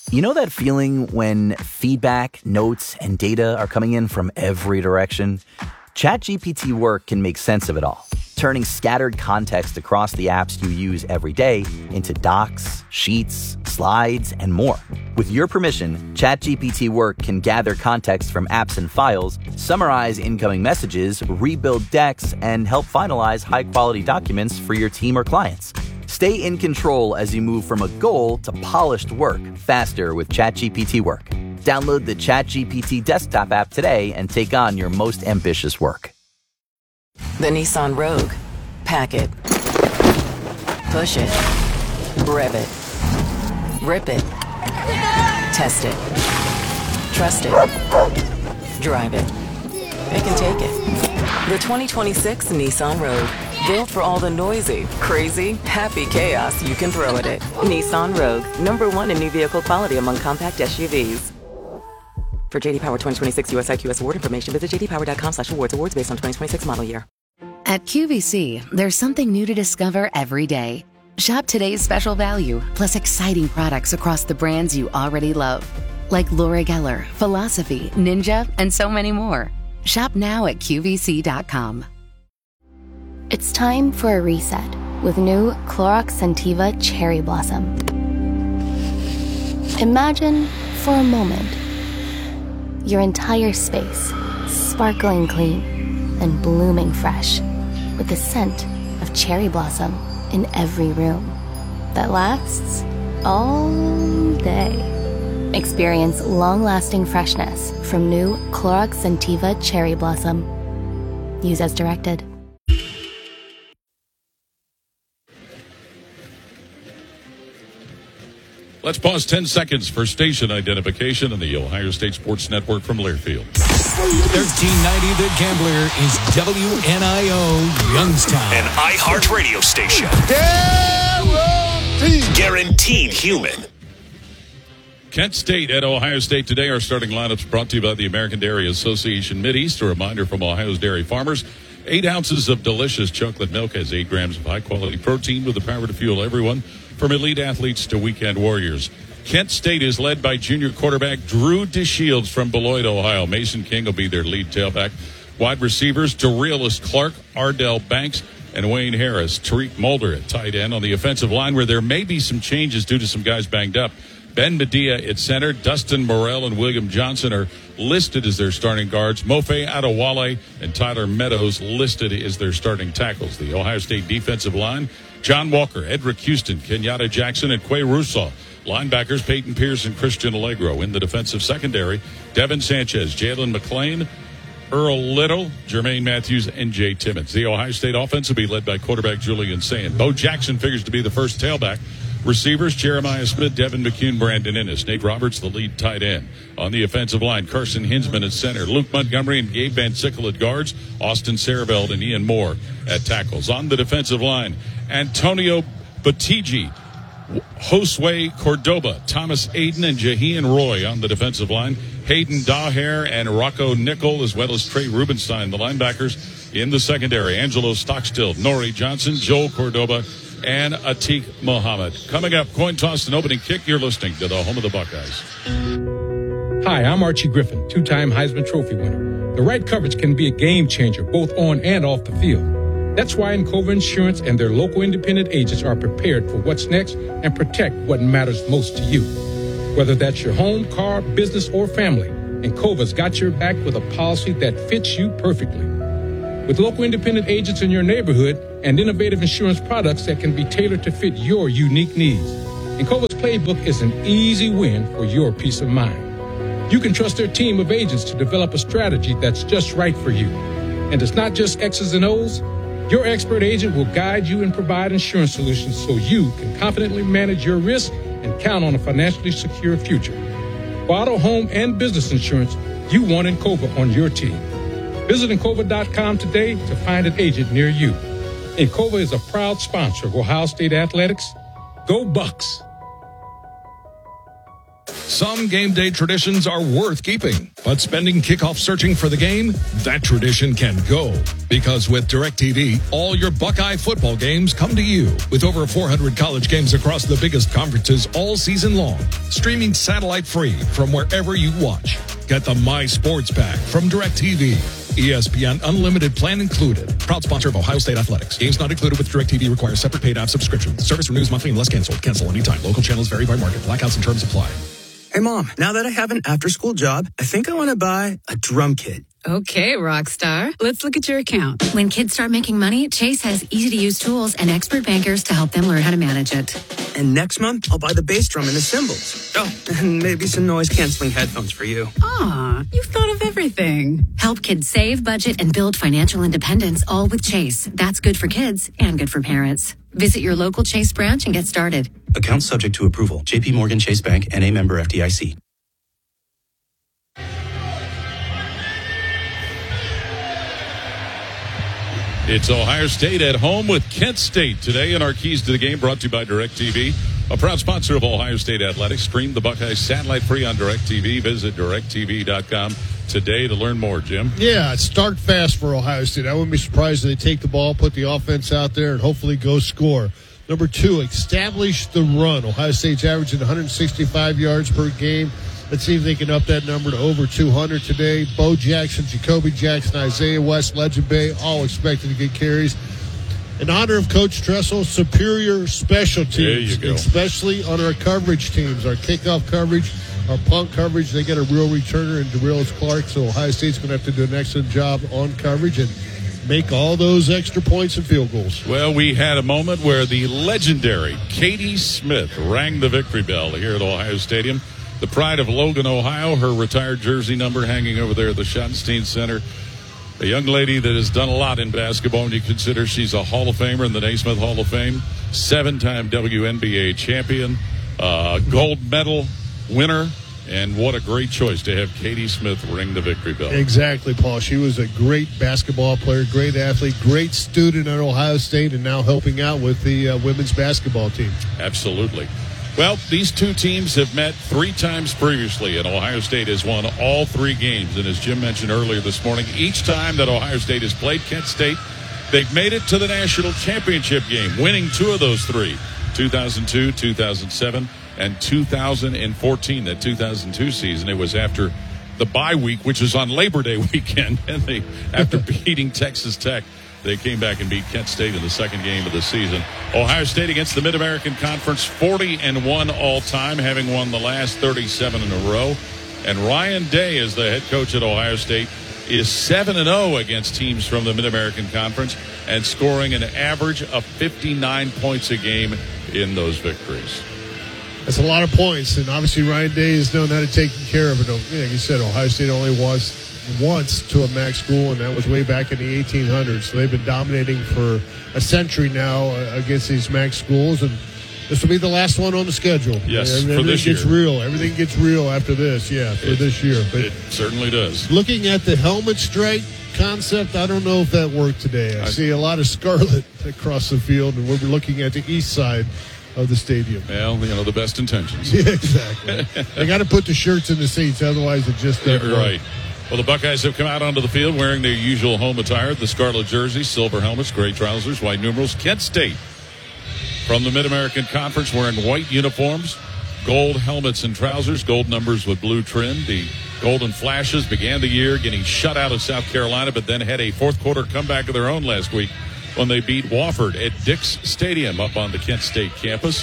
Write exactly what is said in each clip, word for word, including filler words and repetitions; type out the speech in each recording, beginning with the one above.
You know that feeling when feedback, notes, and data are coming in from every direction? ChatGPT Work can make sense of it all, turning scattered context across the apps you use every day into docs, sheets, slides, and more. With your permission, ChatGPT Work can gather context from apps and files, summarize incoming messages, rebuild decks, and help finalize high-quality documents for your team or clients. Stay in control as you move from a goal to polished work faster with ChatGPT Work. Download the ChatGPT desktop app today and take on your most ambitious work. The Nissan Rogue. Pack it. Push it. Rev it. Rip it. Test it. Trust it. Drive it. It can take it. The twenty twenty-six Nissan Rogue. Built for all the noisy, crazy, happy chaos you can throw at it. Nissan Rogue. Number one in new vehicle quality among compact S U Vs. For J D Power twenty twenty-six U S I Q S award information, visit j d power dot com slash awards. Awards based on twenty twenty-six model year. At Q V C, there's something new to discover every day. Shop today's special value, plus exciting products across the brands you already love. Like Laura Geller, Philosophy, Ninja, and so many more. Shop now at Q V C dot com. It's time for a reset with new Clorox Scentiva Cherry Blossom. Imagine, for a moment, your entire space sparkling clean and blooming fresh with the scent of cherry blossom in every room that lasts all day. Experience long-lasting freshness from new Clorox Scentiva Cherry Blossom. Use as directed. Let's pause ten seconds for station identification on the Ohio State Sports Network from Learfield. thirteen ninety The Gambler is W N I O Youngstown. An iHeartRadio station. Guaranteed. Guaranteed human. Kent State at Ohio State today. Our starting lineups brought to you by the American Dairy Association Mideast. A reminder from Ohio's dairy farmers. Eight ounces of delicious chocolate milk has eight grams of high-quality protein with the power to fuel everyone, from elite athletes to weekend warriors. Kent State is led by junior quarterback Drew DeShields from Beloit, Ohio. Mason King will be their lead tailback. Wide receivers, DeRealis Clark, Ardell Banks, and Wayne Harris. Tariq Mulder at tight end. On the offensive line, where there may be some changes due to some guys banged up, Ben Medea at center. Dustin Morrell and William Johnson are listed as their starting guards. Mofe Adewale and Tyler Meadows listed as their starting tackles. The Ohio State defensive line, John Walker, Edric Houston, Kenyatta Jackson, and Quay Russo. Linebackers, Peyton Pierce and Christian Allegro. In the defensive secondary, Devin Sanchez, Jalen McClain, Earl Little, Jermaine Matthews, and Jay Timmons. The Ohio State offense will be led by quarterback Julian Sand. Bo Jackson figures to be the first tailback. Receivers, Jeremiah Smith, Devin McCune, Brandon Ennis. Nate Roberts, the lead tight end. On the offensive line, Carson Hinsman at center. Luke Montgomery and Gabe Van Sickle at guards. Austin Sarabeld and Ian Moore at tackles. On the defensive line, Antonio Batigi, Josue Cordoba, Thomas Aiden, and Jahian Roy on the defensive line. Hayden Daher and Rocco Nickel, as well as Trey Rubenstein. The linebackers in the secondary, Angelo Stockstill, Nori Johnson, Joel Cordoba, and Atiq Muhammad. Coming up, coin toss and opening kick. You're listening to the home of the Buckeyes. Hi, I'm Archie Griffin, two-time Heisman Trophy winner. The right coverage can be a game changer, both on and off the field. That's why Encova Insurance and their local independent agents are prepared for what's next and protect what matters most to you. Whether that's your home, car, business, or family, Encova's got your back with a policy that fits you perfectly. With local independent agents in your neighborhood and innovative insurance products that can be tailored to fit your unique needs, Encova's playbook is an easy win for your peace of mind. You can trust their team of agents to develop a strategy that's just right for you. And it's not just X's and O's. Your expert agent will guide you and provide insurance solutions so you can confidently manage your risk and count on a financially secure future. For auto, home, and business insurance, you want Encova on your team. Visit Encova dot com today to find an agent near you. Encova is a proud sponsor of Ohio State Athletics. Go Bucks! Some game day traditions are worth keeping, but spending kickoff searching for the game, that tradition can go. Because with DirecTV, all your Buckeye football games come to you. With over four hundred college games across the biggest conferences all season long. Streaming satellite free from wherever you watch. Get the My Sports Pack from DirecTV. E S P N Unlimited plan included. Proud sponsor of Ohio State Athletics. Games not included with DirecTV require separate paid app subscription. Service renews monthly unless canceled. Cancel anytime. Local channels vary by market. Blackouts and terms apply. Hey, Mom, now that I have an after-school job, I think I want to buy a drum kit. Okay, Rockstar. Let's look at your account. When kids start making money, Chase has easy-to-use tools and expert bankers to help them learn how to manage it. And next month, I'll buy the bass drum and the cymbals. Oh, and maybe some noise-canceling headphones for you. Aw, you've thought of everything. Help kids save, budget, and build financial independence, all with Chase. That's good for kids and good for parents. Visit your local Chase branch and get started. Account subject to approval. J P Morgan Chase Bank, N A member F D I C. It's Ohio State at home with Kent State today, and our keys to the game brought to you by DirecTV, a proud sponsor of Ohio State Athletics. Stream the Buckeyes satellite free on DirecTV. Visit direct t v dot com today to learn more, Jim. Yeah, start fast for Ohio State. I wouldn't be surprised if they take the ball, put the offense out there, and hopefully go score. Number two, establish the run. Ohio State's averaging one hundred sixty-five yards per game. Let's see if they can up that number to over two hundred today. Bo Jackson, Jacoby Jackson, Isaiah West, Legend Bay, all expected to get carries. In honor of Coach Tressel, superior special teams, there you go. Especially on our coverage teams, our kickoff coverage, our punt coverage. They get a real returner in DeRillis Clark, so Ohio State's going to have to do an excellent job on coverage and make all those extra points and field goals. Well, we had a moment where the legendary Katie Smith rang the victory bell here at Ohio Stadium. The pride of Logan, Ohio, her retired jersey number hanging over there at the Schottenstein Center. A young lady that has done a lot in basketball, and you consider she's a Hall of Famer in the Naismith Hall of Fame, seven-time W N B A champion, uh, gold medal winner, and what a great choice to have Katie Smith ring the victory bell. Exactly, Paul. She was a great basketball player, great athlete, great student at Ohio State, and now helping out with the uh, women's basketball team. Absolutely. Well, these two teams have met three times previously, and Ohio State has won all three games. And as Jim mentioned earlier this morning, each time that Ohio State has played Kent State, they've made it to the national championship game, winning two of those three, two thousand two, two thousand seven, and two thousand fourteen. That two thousand two season, it was after the bye week, which is on Labor Day weekend, and they, after beating Texas Tech, they came back and beat Kent State in the second game of the season. Ohio State against the Mid-American Conference, forty and one all-time, having won the last thirty-seven in a row. And Ryan Day, as the head coach at Ohio State, is seven and oh against teams from the Mid-American Conference and scoring an average of fifty-nine points a game in those victories. That's a lot of points, and obviously Ryan Day has known how to take care of it. Like you said, Ohio State only was once to a MAC school, and that was way back in the eighteen hundreds. So they've been dominating for a century now against these MAC schools, and this will be the last one on the schedule. Yes, and for this year. Everything gets real. Everything gets real after this, yeah, for it, this year. But it certainly does. Looking at the helmet strike concept, I don't know if that worked today. I, I see a lot of scarlet across the field, and we're looking at the east side of the stadium. Well, you know, the best intentions. Yeah, exactly. They got to put the shirts in the seats, otherwise it just doesn't work. Right. Well, the Buckeyes have come out onto the field wearing their usual home attire, the scarlet jersey, silver helmets, gray trousers, white numerals. Kent State from the Mid-American Conference wearing white uniforms, gold helmets and trousers, gold numbers with blue trim. The Golden Flashes began the year getting shut out of South Carolina, but then had a fourth quarter comeback of their own last week when they beat Wofford at Dix Stadium up on the Kent State campus.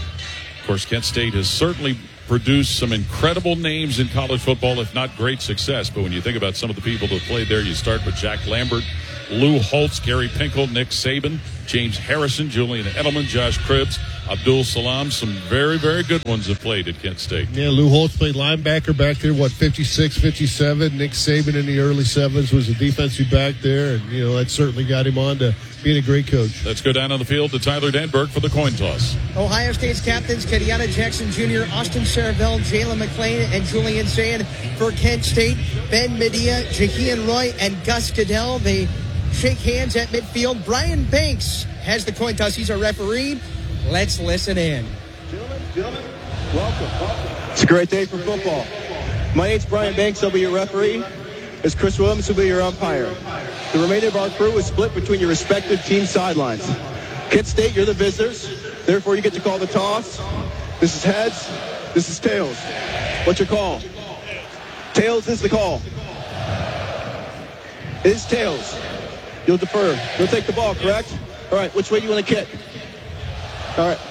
Of course, Kent State has certainly produced some incredible names in college football, if not great success. But when you think about some of the people that played there, you start with Jack Lambert, Lou Holtz, Gary Pinkel, Nick Saban, James Harrison, Julian Edelman, Josh Cribbs, Abdul Salam. Some very, very good ones have played at Kent State. Yeah, Lou Holtz played linebacker back there, what, fifty-six, fifty-seven. Nick Saban in the early sevens was a defensive back there, and, you know, that certainly got him on to being a great coach. Let's go down on the field to Tyler Danberg for the coin toss. Ohio State's captains, Kenyatta Jackson Junior, Austin Saravell, Jalen McClain, and Julian Sand. For Kent State, Ben Medea, Jahian Roy, and Gus Goodell. They shake hands at midfield. Brian Banks has the coin toss. He's our referee. Let's listen in. Gentlemen, It's a great day for football. My name's Brian Banks. I'll be your referee. As Chris Williams will be your umpire. The remainder of our crew is split between your respective team sidelines. Kent State, you're the visitors. Therefore, you get to call the toss. This is heads. This is tails. What's your call? Tails is the call. It is tails. You'll defer. You'll take the ball, correct? All right, which way do you want to kick? All right.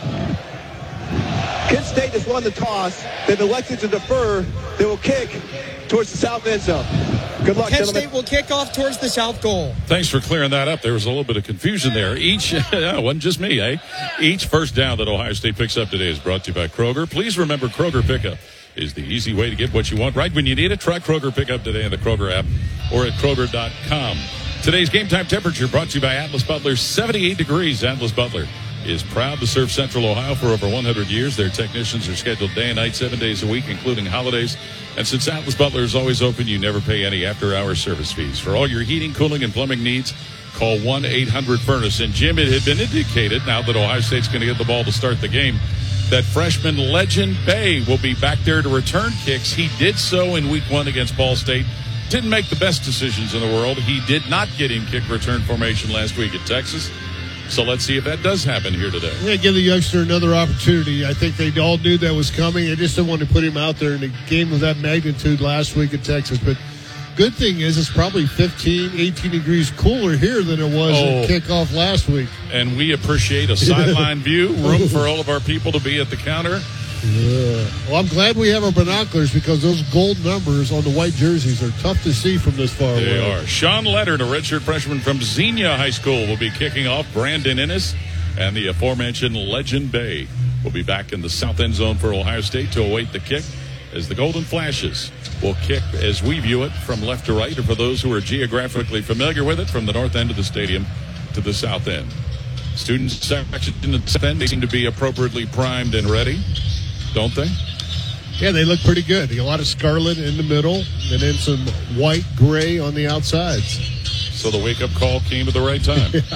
Kent State has won the toss. They've elected to defer. They will kick towards the south end zone. Good luck, Kent gentlemen. State will kick off towards the south goal. Thanks for clearing that up. There was a little bit of confusion there. Each, it wasn't just me, eh? Each first down that Ohio State picks up today is brought to you by Kroger. Please remember Kroger Pickup is the easy way to get what you want right when you need it. Try Kroger Pickup today in the Kroger app or at Kroger dot com. Today's game time temperature brought to you by Atlas Butler. seventy-eight degrees. Atlas Butler is proud to serve Central Ohio for over one hundred years. Their technicians are scheduled day and night, seven days a week, including holidays. And since Atlas Butler is always open, you never pay any after-hour service fees. For all your heating, cooling, and plumbing needs, call one eight hundred furnace. And, Jim, it had been indicated, now that Ohio State's going to get the ball to start the game, that freshman Legend Bay will be back there to return kicks. He did so in week one against Ball State. Didn't make the best decisions in the world. He did not get in kick return formation last week at Texas. So let's see if that does happen here today. Yeah, give the youngster another opportunity. I think they all knew that was coming. They just didn't want to put him out there in a game of that magnitude last week at Texas. But good thing is it's probably fifteen, eighteen degrees cooler here than it was Oh. at kickoff last week. And we appreciate a sideline view, room for all of our people to be at the counter. Yeah. Well, I'm glad we have our binoculars because those gold numbers on the white jerseys are tough to see from this far They away. are. Sean Leonard, a redshirt freshman from Xenia High School, will be kicking off. Brandon Ennis and the aforementioned Legend Bay will be back in the south end zone for Ohio State to await the kick as the Golden Flashes will kick as we view it from left to right, or for those who are geographically familiar with it, from the north end of the stadium to the south end. Students section in the south end seem to be appropriately primed and ready, don't they? Yeah, they look pretty good. A lot of scarlet in the middle and then some white gray on the outsides. So the wake-up call came at the right time. Yeah.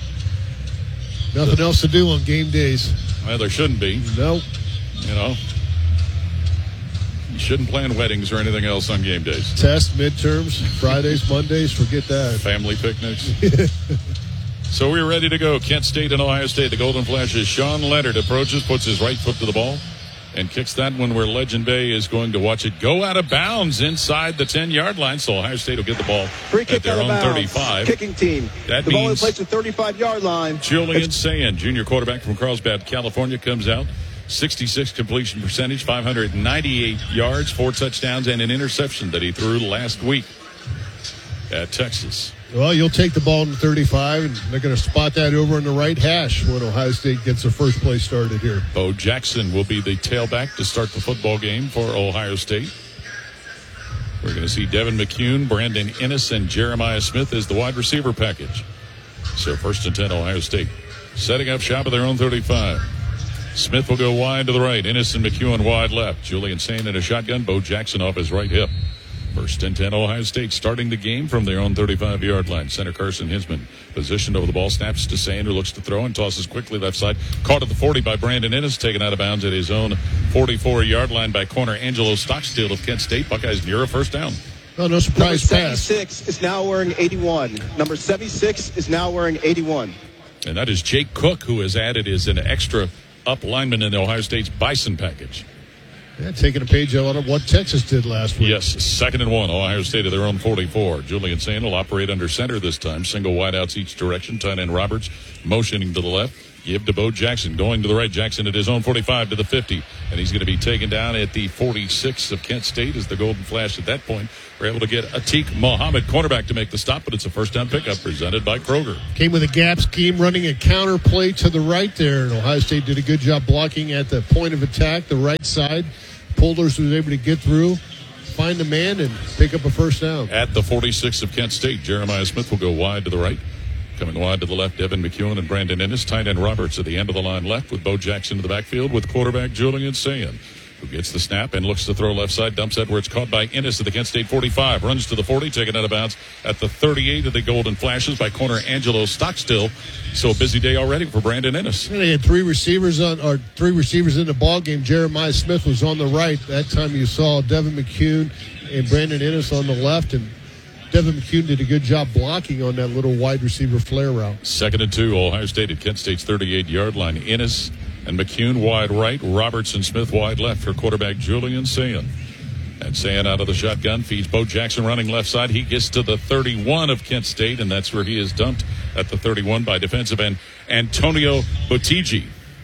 Nothing the, else to do on game days. Well, there shouldn't be. Nope. You know, you shouldn't plan weddings or anything else on game days. Tests, midterms, Fridays, Mondays, forget that. Family picnics. So we're ready to go. Kent State and Ohio State. The Golden Flashes. Sean Leonard approaches, puts his right foot to the ball, and kicks that one where Legend Bay is going to watch it go out of bounds inside the ten-yard line. So Ohio State will get the ball Free kick at their out of own bounds. thirty-five. Kicking team. That the ball means is placed at thirty-five-yard line. Julian It's- Sayin, junior quarterback from Carlsbad, California, comes out. sixty-six completion percentage, five hundred ninety-eight yards, four touchdowns, and an interception that he threw last week at Texas. Well, you'll take the ball in the thirty-five, and they're going to spot that over on the right hash when Ohio State gets their first play started here. Bo Jackson will be the tailback to start the football game for Ohio State. We're going to see Devin McCune, Brandon Ennis, and Jeremiah Smith as the wide receiver package. So first and ten, Ohio State setting up shop at their own thirty-five. Smith will go wide to the right. Ennis and McCune wide left. Julian Sayin in a shotgun. Bo Jackson off his right hip. First and ten, Ohio State starting the game from their own thirty-five-yard line. Center Carson Hinsman positioned over the ball, snaps to Sayin, who looks to throw and tosses quickly left side. Caught at the forty by Brandon Ennis, taken out of bounds at his own forty-four-yard line by corner Angelo Stockstill of Kent State. Buckeyes near a first down. Oh, no surprise Number pass. seventy-six is now wearing eighty-one. Number seventy-six is now wearing eighty-one. And that is Jake Cook, who is added as an extra up lineman in Ohio State's Bison package. Yeah, taking a page out of what Texas did last week. Yes, second and one. Ohio State at their own forty-four. Julian Sayin will operate under center this time. Single wideouts each direction. Tight end Roberts motioning to the left. Give to Bo Jackson. Going to the right. Jackson at his own forty-five to the fifty. And he's going to be taken down at the forty-six of Kent State as the Golden Flash at that point were able to get Atiq Mohammed, cornerback, to make the stop. But it's a first down pickup presented by Kroger. Came with a gap scheme, running a counter play to the right there. And Ohio State did a good job blocking at the point of attack, the right side. Pulders was able to get through, find the man, and pick up a first down. At the forty-six of Kent State, Jeremiah Smith will go wide to the right. Coming wide to the left, Devin McCune and Brandon Ennis. Tight end Roberts at the end of the line left with Bo Jackson to the backfield with quarterback Julian Sayin. who gets the snap and looks to throw left side, dumps that where it's caught by Ennis at the Kent State forty-five, runs to the forty, taken out of bounds at the thirty-eight of the Golden Flashes by corner Angelo Stockstill. So a busy day already for Brandon Ennis. They had three receivers on, or three receivers in the ball game. Jeremiah Smith was on the right. That time you saw Devin McCune and Brandon Ennis on the left, and Devin McCune did a good job blocking on that little wide receiver flare route. Second and two, Ohio State at Kent State's thirty-eight-yard line. Ennis and McCune wide right, Robertson Smith wide left for quarterback Julian Sayin. And Sayin out of the shotgun feeds Bo Jackson running left side. He gets to the thirty-one of Kent State, and that's where he is dumped at the thirty-one by defensive end Antonio Botigi.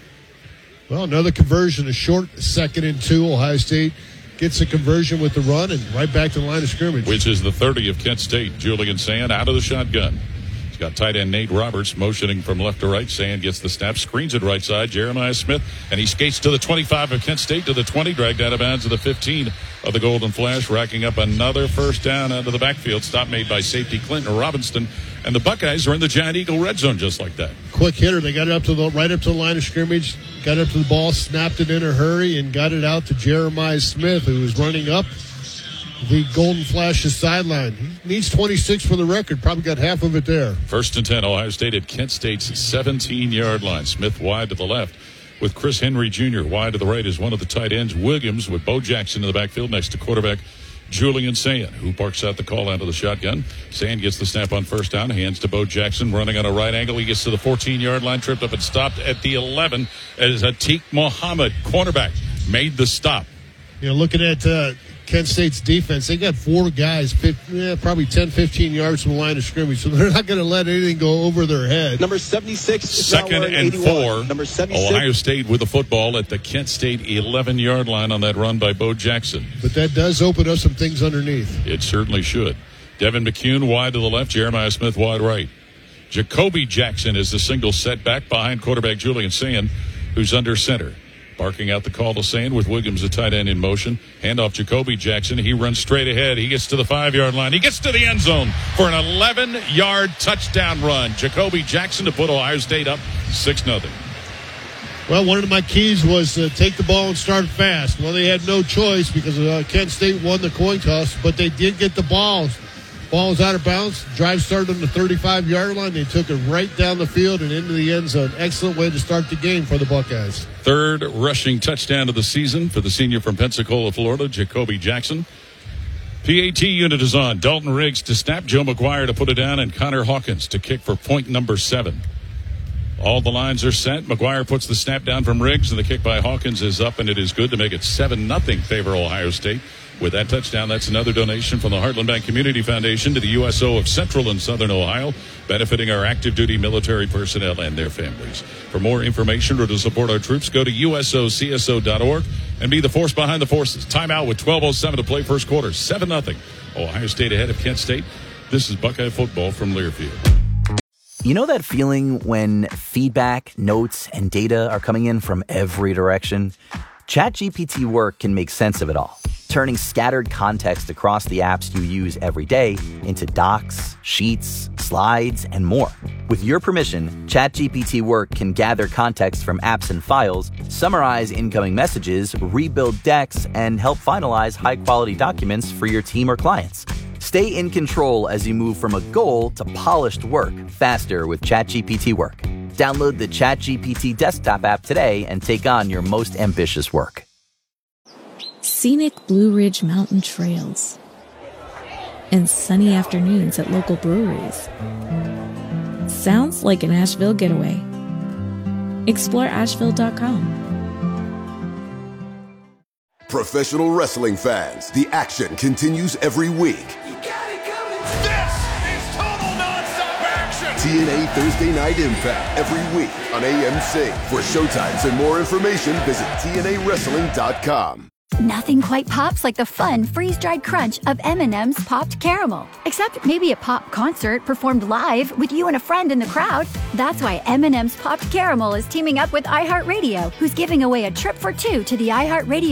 Well, another conversion, a short second and two. Ohio State gets a conversion with the run and right back to the line of scrimmage. Which is the thirty of Kent State. Julian Sayin out of the shotgun. He's got tight end Nate Roberts motioning from left to right. Sayin gets the snap, screens it right side. Jeremiah Smith, and he skates to the twenty-five of Kent State, to the twenty, dragged out of bounds to the fifteen of the Golden Flash, racking up another first down out of the backfield. Stop made by safety Clinton Robinson, and the Buckeyes are in the Giant Eagle red zone just like that. Quick hitter. They got it up to the right up to the line of scrimmage, got up to the ball, snapped it in a hurry, and got it out to Jeremiah Smith, who was running up the Golden Flash's sideline. He needs twenty-six for the record. Probably got half of it there. First and ten, Ohio State at Kent State's seventeen-yard line. Smith wide to the left with Chris Henry Junior Wide to the right is one of the tight ends, Williams, with Bo Jackson in the backfield next to quarterback Julian Sayin, who barks out the call out of the shotgun. Sayin gets the snap on first down, hands to Bo Jackson, running on a right angle. He gets to the fourteen-yard line, tripped up and stopped at the eleven as Atiq Muhammad, cornerback, made the stop. You know, looking at uh, Kent State's defense, they got four guys, fifty, yeah, probably ten, fifteen yards from the line of scrimmage, so they're not going to let anything go over their head. Number seventy-six is Second and eighty-one. four. Number seventy-six. Ohio State with the football at the Kent State eleven-yard line on that run by Bo Jackson. But that does open up some things underneath. It certainly should. Devin McCune wide to the left, Jeremiah Smith wide right. Jacoby Jackson is the single setback behind quarterback Julian Sayin, who's under center. Barking out the call to Sayin with Williams, the tight end, in motion. Handoff Jacoby Jackson. He runs straight ahead. He gets to the five-yard line. He gets to the end zone for an eleven-yard touchdown run. Jacoby Jackson to put Ohio State up six nothing. Well, one of my keys was to take the ball and start fast. Well, they had no choice because uh, Kent State won the coin toss, but they did get the ball. Ball was out of bounds. Drive started on the thirty-five-yard line. They took it right down the field and into the end zone. Excellent way to start the game for the Buckeyes. Third rushing touchdown of the season for the senior from Pensacola, Florida, Jacoby Jackson. P A T unit is on. Dalton Riggs to snap, Joe McGuire to put it down, and Connor Hawkins to kick for point number seven. All the lines are set. McGuire puts the snap down from Riggs, and the kick by Hawkins is up, and it is good to make it seven nothing favor Ohio State. With that touchdown, that's another donation from the Heartland Bank Community Foundation to the U S O of Central and Southern Ohio, benefiting our active duty military personnel and their families. For more information or to support our troops, go to U S O C S O dot org and be the force behind the forces. Timeout with twelve oh seven to play first quarter. seven nothing. Ohio State ahead of Kent State. This is Buckeye football from Learfield. You know that feeling when feedback, notes, and data are coming in from every direction? ChatGPT Work can make sense of it all, turning scattered context across the apps you use every day into docs, sheets, slides, and more. With your permission, ChatGPT Work can gather context from apps and files, summarize incoming messages, rebuild decks, and help finalize high-quality documents for your team or clients. Stay in control as you move from a goal to polished work faster with ChatGPT Work. Download the ChatGPT desktop app today and take on your most ambitious work. Scenic Blue Ridge Mountain trails and sunny afternoons at local breweries. Sounds like an Asheville getaway. Explore Asheville dot com. Professional wrestling fans, the action continues every week. T N A Thursday Night Impact every week on A M C. For showtimes and more information, visit T N A wrestling dot com. Nothing quite pops like the fun freeze-dried crunch of M and M's Popped Caramel. Except maybe a pop concert performed live with you and a friend in the crowd. That's why M and M's Popped Caramel is teaming up with iHeartRadio, who's giving away a trip for two to the iHeartRadio